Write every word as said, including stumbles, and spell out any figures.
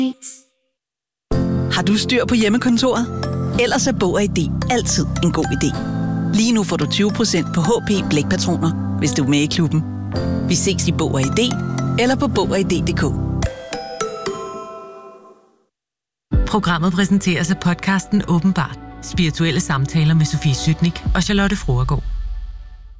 Har du styr på hjemmekontoret? Ellers er Bog og I D altid en god idé. Lige nu får du tyve procent på H P blækpatroner, hvis du er med i klubben. Vi ses i Bog og I D eller på bog og i d punktum d k. Programmet præsenteres af podcasten Åbenbart. Spirituelle samtaler med Sofie Sytnik og Charlotte Froergaard.